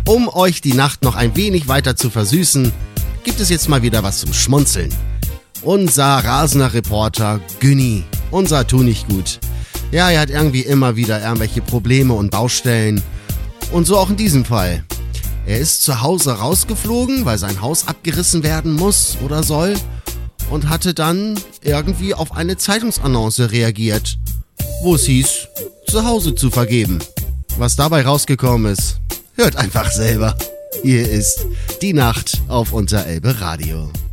Um euch die Nacht noch ein wenig weiter zu versüßen, gibt es jetzt mal wieder was zum Schmunzeln. Unser rasender Reporter Günni, unser Tunichtgut. Ja, er hat irgendwie immer wieder irgendwelche Probleme und Baustellen. Und so auch in diesem Fall. Er ist zu Hause rausgeflogen, weil sein Haus abgerissen werden muss oder soll, und hatte dann irgendwie auf eine Zeitungsannonce reagiert, wo es hieß, zu Hause zu vergeben. Was dabei rausgekommen ist, hört einfach selber. Hier ist die Nacht auf Unterelbe Radio.